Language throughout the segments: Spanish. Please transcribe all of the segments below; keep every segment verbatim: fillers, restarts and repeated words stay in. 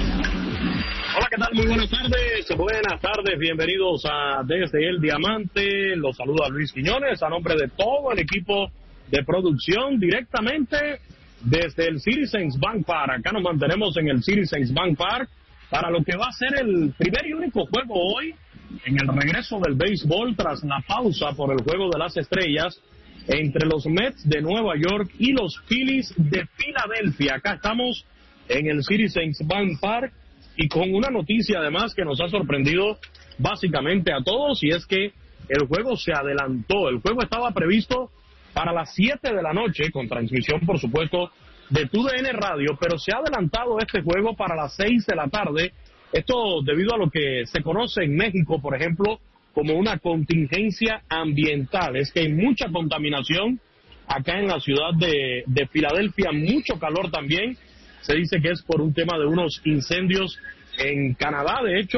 Hola, ¿qué tal? Muy buenas tardes. Buenas tardes, bienvenidos a Desde el Diamante. Los saluda Luis Quiñones a nombre de todo el equipo de producción directamente desde el Citizens Bank Park. Acá nos mantenemos en el Citizens Bank Park para lo que va a ser el primer y único juego hoy en el regreso del béisbol tras la pausa por el Juego de las Estrellas entre los Mets de Nueva York y los Phillies de Filadelfia. Acá estamos en el Citizens Bank Park y con una noticia además que nos ha sorprendido básicamente a todos, y es que el juego se adelantó. El juego estaba previsto para las siete de la noche, con transmisión por supuesto de T U D N Radio, pero se ha adelantado este juego para las seis de la tarde. Esto debido a lo que se conoce en México, por ejemplo, como una contingencia ambiental. Es que hay mucha contaminación acá en la ciudad de, de Filadelfia, mucho calor también. Se dice que es por un tema de unos incendios en Canadá, de hecho,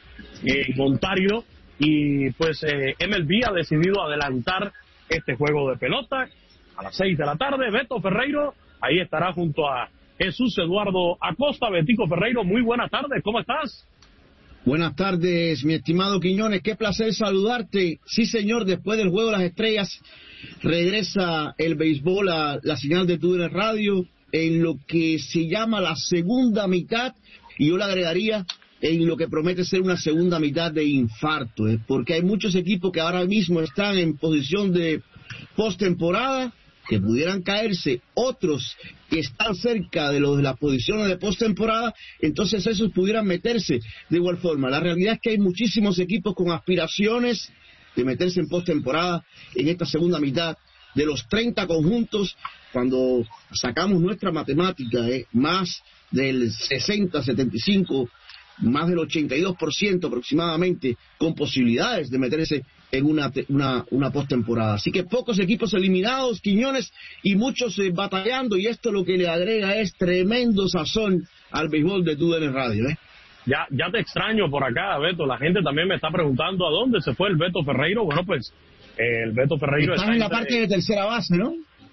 en Ontario, y pues eh, M L B ha decidido adelantar este juego de pelota a las seis de la tarde. Beto Ferreiro ahí estará junto a Jesús Eduardo Acosta. Betico Ferreiro, muy buenas tardes, ¿cómo estás? Buenas tardes, mi estimado Quiñones, qué placer saludarte. Sí, señor, después del Juego de las Estrellas regresa el béisbol a la señal de T U D N Radio en lo que se llama la segunda mitad, y yo le agregaría en lo que promete ser una segunda mitad de infarto, ¿eh? Porque hay muchos equipos que ahora mismo están en posición de postemporada, que pudieran caerse, otros que están cerca de los de las posiciones de postemporada, entonces esos pudieran meterse de igual forma. La realidad es que hay muchísimos equipos con aspiraciones de meterse en postemporada en esta segunda mitad. De los treinta conjuntos, cuando sacamos nuestra matemática, eh, más del sesenta, setenta y cinco, más del ochenta y dos por ciento aproximadamente, con posibilidades de meterse en una una, una postemporada. Así que pocos equipos eliminados, Quiñones, y muchos eh, batallando, y esto lo que le agrega es tremendo sazón al béisbol de T U D N Radio, ¿eh? Ya, ya te extraño por acá, Beto. La gente también me está preguntando a dónde se fue el Beto Ferreiro. Bueno, pues eh, el Beto Ferreiro está está en la entre... parte de tercera base, ¿no?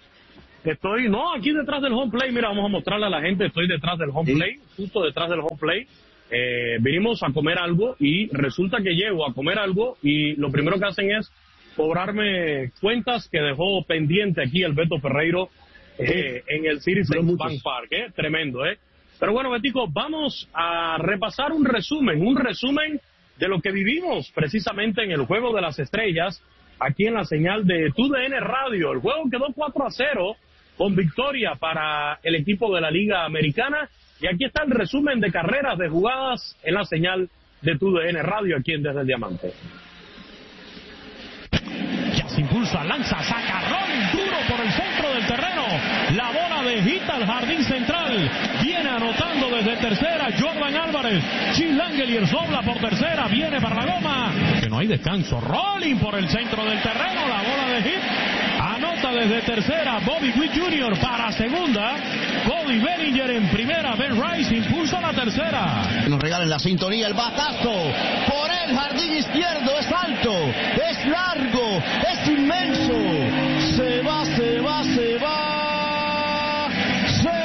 Estoy, no, aquí detrás del home play. Mira, vamos a mostrarle a la gente. Estoy detrás del home ¿Sí? play, justo detrás del home play. Eh, vinimos a comer algo y resulta que llego a comer algo y lo primero que hacen es cobrarme cuentas que dejó pendiente aquí el Beto Ferreiro eh, en el Citizens Bank Park, ¿eh? Tremendo, ¿eh? Pero bueno, Betico, vamos a repasar un resumen, un resumen de lo que vivimos precisamente en el Juego de las Estrellas, aquí en la señal de T U D N Radio. El juego quedó cuatro a cero con victoria para el equipo de la Liga Americana. Y aquí está el resumen de carreras, de jugadas en la señal de T U D N Radio aquí en Desde el Diamante. Ya se impulsa, lanza, saca, Rolling duro por el centro del terreno. La bola de hit al jardín central. Viene anotando desde tercera Jordan Álvarez. Chilangeliers dobla por tercera, viene para la goma. Que no hay descanso. Rolling por el centro del terreno. La bola de hit. Anota desde tercera Bobby Witt junior para segunda. Cody Bellinger en primera. Ben Rice impulsa la tercera. Nos regalan la sintonía, el batazo por el jardín izquierdo. Es alto, es largo, es inmenso. Se va, se va, se va. Se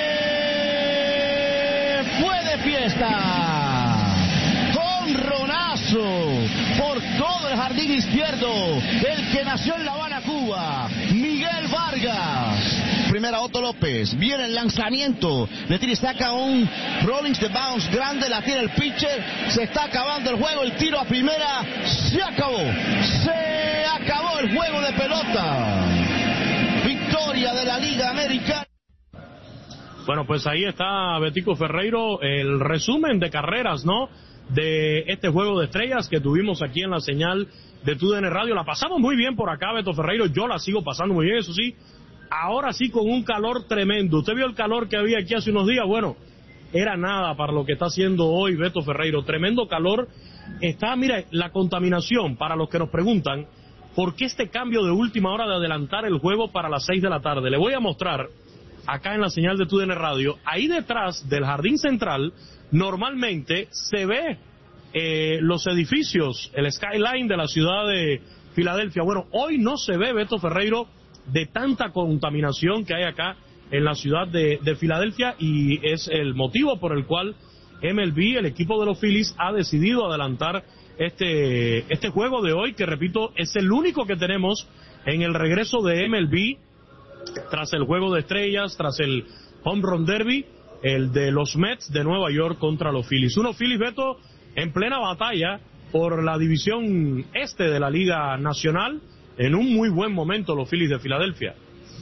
fue de fiesta. Jonronazo por todo el jardín izquierdo. El que nació en La Habana, Cuba, Miguel Vargas. Primera Otto López, viene el lanzamiento, le tira y saca un Rollins de bounce grande, la tira el pitcher, se está acabando el juego, el tiro a primera, se acabó, se acabó el juego de pelota. Victoria de la Liga Americana. Bueno, pues ahí está Betico Ferreiro, el resumen de carreras, ¿no?, de este Juego de Estrellas que tuvimos aquí en la señal de T U D N Radio. La pasamos muy bien por acá, Beto Ferreiro, yo la sigo pasando muy bien, eso sí. Ahora sí con un calor tremendo. ¿Usted vio el calor que había aquí hace unos días? Bueno, era nada para lo que está haciendo hoy Beto Ferreiro. Tremendo calor. Está, mira, la contaminación, para los que nos preguntan, ¿por qué este cambio de última hora de adelantar el juego para las seis de la tarde? Le voy a mostrar acá en la señal de T U D N Radio. Ahí detrás del jardín central, normalmente se ve eh, los edificios, el skyline de la ciudad de Filadelfia. Bueno, hoy no se ve, Beto Ferreiro, de tanta contaminación que hay acá en la ciudad de, de Filadelfia, y es el motivo por el cual M L B, el equipo de los Phillies ha decidido adelantar este, este juego de hoy, que repito, es el único que tenemos en el regreso de M L B, tras el juego de estrellas, tras el Home Run Derby, el de los Mets de Nueva York contra los Phillies. Unos Phillies, Beto, en plena batalla por la división este de la Liga Nacional, en un muy buen momento los Phillies de Filadelfia.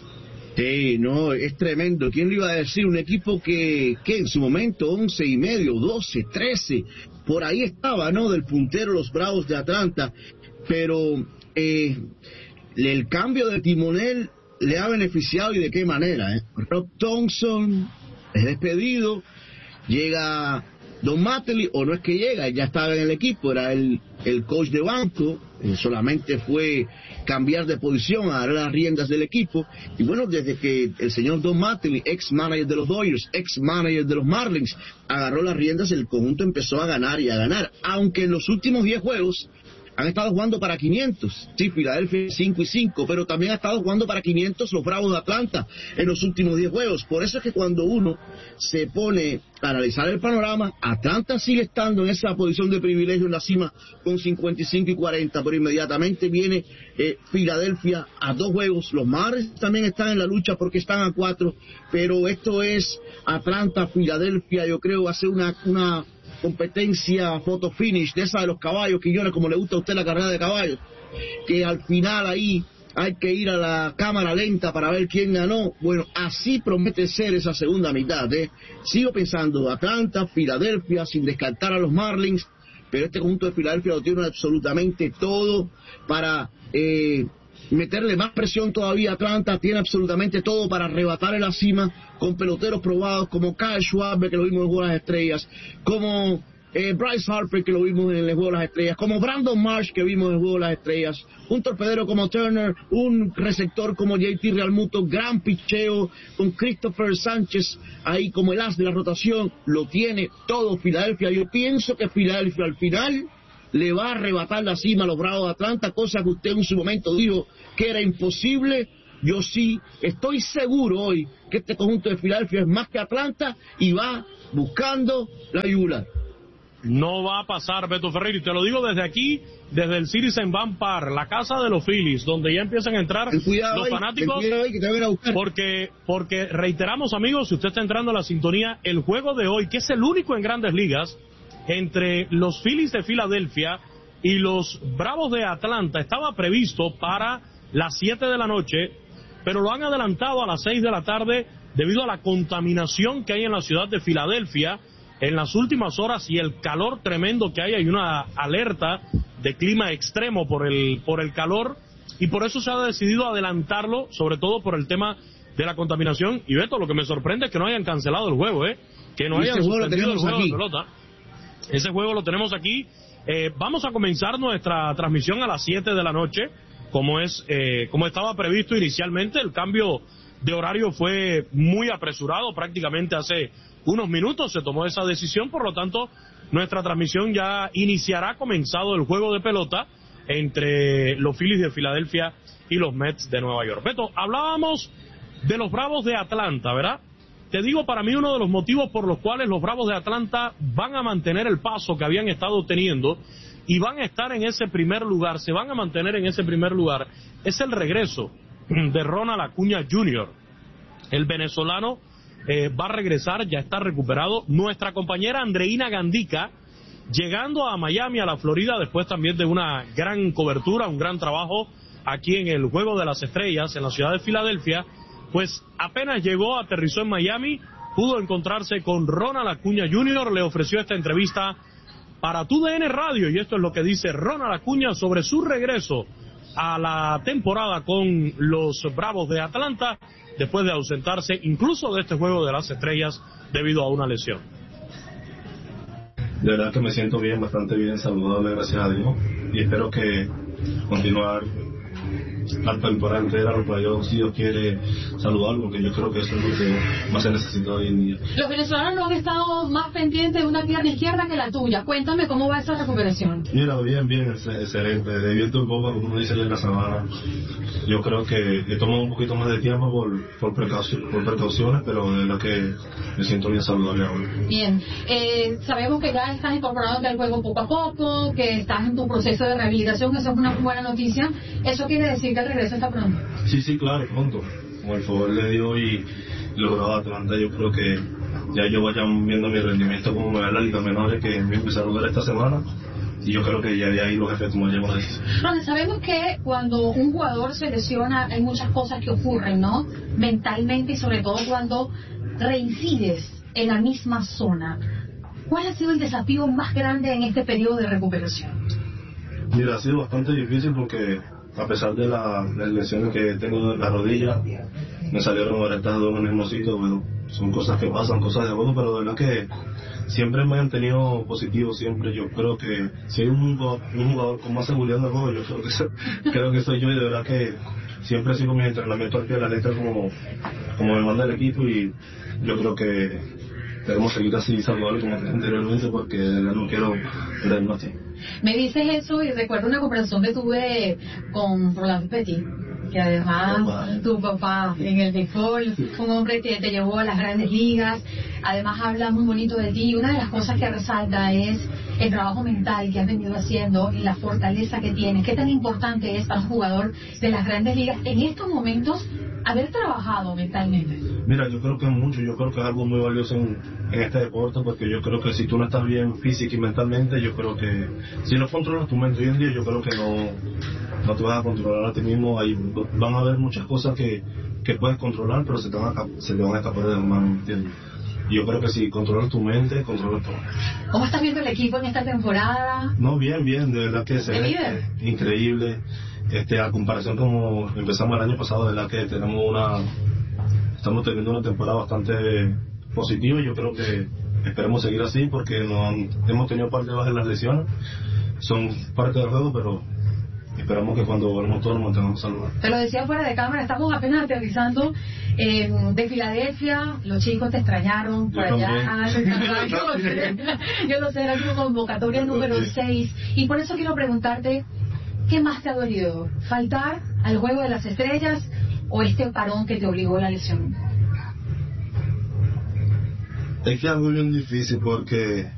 Sí, no, es tremendo. ¿Quién le iba a decir? Un equipo que, que en su momento once y medio, doce, trece, por ahí estaba, ¿no? Del puntero los Bravos de Atlanta, pero eh, el cambio de timonel le ha beneficiado, y de qué manera, ¿eh? Rob Thompson es despedido, llega Don Mattingly, o no es que llega, ya estaba en el equipo, era el, el coach de banco, eh, solamente fue cambiar de posición, a dar las riendas del equipo, y bueno, desde que el señor Don Mattingly, ex manager de los Dodgers, ex manager de los Marlins, agarró las riendas, el conjunto empezó a ganar y a ganar, aunque en los últimos diez juegos han estado jugando para quinientos, sí, Filadelfia cinco y cinco, pero también ha estado jugando para quinientos los Bravos de Atlanta en los últimos diez juegos. Por eso es que cuando uno se pone a analizar el panorama, Atlanta sigue estando en esa posición de privilegio en la cima con cincuenta y cinco y cuarenta, pero inmediatamente viene eh, Filadelfia a dos juegos. Los Marlins también están en la lucha porque están a cuatro, pero esto es Atlanta, Filadelfia, yo creo va a ser una... una competencia photo finish de esa de los caballos, Quiñones, como le gusta a usted la carrera de caballos, que al final ahí hay que ir a la cámara lenta para ver quién ganó. Bueno, así promete ser esa segunda mitad, ¿eh? Sigo pensando, Atlanta, Filadelfia, sin descartar a los Marlins, pero este conjunto de Filadelfia lo tiene absolutamente todo para eh, meterle más presión todavía a Atlanta, tiene absolutamente todo para arrebatar en la cima, con peloteros probados como Kyle Schwarber, que lo vimos en el Juego de las Estrellas, como eh, Bryce Harper, que lo vimos en el Juego de las Estrellas, como Brandon Marsh, que vimos en el Juego de las Estrellas, un torpedero como Turner, un receptor como J T Realmuto, gran picheo, con Christopher Sánchez ahí como el as de la rotación, lo tiene todo Filadelfia. Yo pienso que Filadelfia al final le va a arrebatar la cima a los Bravos de Atlanta, cosa que usted en su momento dijo que era imposible. Yo sí estoy seguro hoy que este conjunto de Filadelfia es más que Atlanta y va buscando la yugular. No va a pasar, Beto Ferreira, y te lo digo desde aquí, desde el Citizen Bank Park, la casa de los Phillies, donde ya empiezan a entrar los ahí, fanáticos, ahí, que te van a buscar. porque, porque reiteramos, amigos, si usted está entrando a la sintonía, el juego de hoy, que es el único en Grandes Ligas, entre los Phillies de Filadelfia y los Bravos de Atlanta, estaba previsto para las siete de la noche, pero lo han adelantado a las seis de la tarde debido a la contaminación que hay en la ciudad de Filadelfia en las últimas horas y el calor tremendo que hay. Hay una alerta de clima extremo por el, por el calor, y por eso se ha decidido adelantarlo, sobre todo por el tema de la contaminación. Y Beto, lo que me sorprende es que no hayan cancelado el juego, ¿eh? Que no hayan suspendido el juego de pelota. Ese juego lo tenemos aquí. Eh, vamos a comenzar nuestra transmisión a las siete de la noche, como es eh, como estaba previsto inicialmente. El cambio de horario fue muy apresurado, prácticamente hace unos minutos se tomó esa decisión, por lo tanto nuestra transmisión ya iniciará comenzado el juego de pelota entre los Phillies de Filadelfia y los Mets de Nueva York. Beto, hablábamos de los Bravos de Atlanta, ¿verdad? Te digo, para mí uno de los motivos por los cuales los Bravos de Atlanta van a mantener el paso que habían estado teniendo y van a estar en ese primer lugar, se van a mantener en ese primer lugar, es el regreso de Ronald Acuña junior El venezolano eh, va a regresar, ya está recuperado. Nuestra compañera Andreina Gandica, llegando a Miami, a la Florida, después también de una gran cobertura, un gran trabajo aquí en el Juego de las Estrellas, en la ciudad de Filadelfia, pues apenas llegó, aterrizó en Miami, pudo encontrarse con Ronald Acuña junior, le ofreció esta entrevista para T U D N Radio, y esto es lo que dice Ronald Acuña sobre su regreso a la temporada con los Bravos de Atlanta, después de ausentarse incluso de este Juego de las Estrellas debido a una lesión. De verdad que me siento bien, bastante bien, saludable, gracias a Dios, y espero que continuar la temporada entera, los playoffs, si Dios quiere, saludarlo, porque yo creo que eso es lo que más se necesita hoy en día. Los venezolanos no han estado más pendientes de una pierna izquierda que la tuya. Cuéntame cómo va esa recuperación. Mira, bien, bien, excelente. De viento en popa, como uno dice en la sabana. Yo creo que he tomado un poquito más de tiempo por, por, precaución, por precauciones, pero de verdad que me siento bien saludable ahora. Bien, eh, sabemos que ya estás incorporado al juego poco a poco, que estás en tu proceso de rehabilitación, eso es una buena noticia. ¿Eso quiere decir que el regreso está pronto? Sí, sí, claro, pronto. Con el favor de Dios y logrado Atlanta, yo creo que ya yo vaya viendo mi rendimiento como me va en la Liga Menores, que me empezaron a ver esta semana. Y yo creo que ya de ahí los efectos me llevan a decir. Ronald, sabemos que cuando un jugador se lesiona hay muchas cosas que ocurren, ¿no? Mentalmente y sobre todo cuando reincides en la misma zona. ¿Cuál ha sido el desafío más grande en este periodo de recuperación? Mira, ha sido bastante difícil porque a pesar de la, las lesiones que tengo en la rodilla, me salieron ahora estas dos en el mismo sitio. Bueno, son cosas que pasan, cosas de juego, pero de verdad que siempre me han tenido positivo, siempre. Yo creo que si hay un jugador, un jugador con más seguridad en el juego, yo creo que, soy, creo que soy yo, y de verdad que siempre sigo mis entrenamientos al pie de la letra como, como me manda el equipo, y yo creo que debemos seguir así saludable como anteriormente, porque de verdad no quiero perder más tiempo. Me dices eso y recuerdo una conversación que tuve con Roland Petit, que además papá. tu papá en el béisbol, un hombre que te llevó a las grandes ligas, además habla muy bonito de ti. Una de las cosas que resalta es el trabajo mental que has venido haciendo y la fortaleza que tienes. ¿Qué tan importante es para un jugador de las grandes ligas en estos momentos haber trabajado mentalmente? Mira, yo creo que es mucho, yo creo que es algo muy valioso en, en este deporte, porque yo creo que si tú no estás bien física y mentalmente, yo creo que si no controlas tu mente hoy en día, yo creo que no, no te vas a controlar a ti mismo. Ahí van a haber muchas cosas que, que puedes controlar, pero se te van a, se te van a escapar de las manos, ¿entiendes? Y yo creo que si controlas tu mente, controlas todo. ¿Cómo estás viendo el equipo en esta temporada? No, bien, bien, de verdad que se ve increíble. Este, a comparación como empezamos el año pasado, de verdad que tenemos una, estamos teniendo una temporada bastante positiva, y yo creo que esperemos seguir así, porque no, hemos tenido parte de bajas en las lesiones, son parte del juego, pero esperamos que cuando volvamos todos nos mantengamos saludables. Te lo decía fuera de cámara, estamos apenas aterrizando eh, de Filadelfia, los chicos te extrañaron por yo allá. Ah, yo lo sé, yo lo sé, era tu convocatoria número seis, y por eso quiero preguntarte, ¿qué más te ha dolido? ¿Faltar al Juego de las Estrellas o este parón que te obligó a la lesión? Es que es algo bien difícil porque